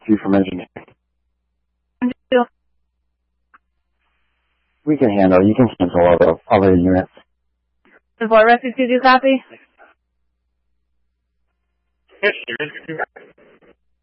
2 from engineering. Two. We can handle. You can cancel other units. Support Rescue 2, do copy? Yes, sir.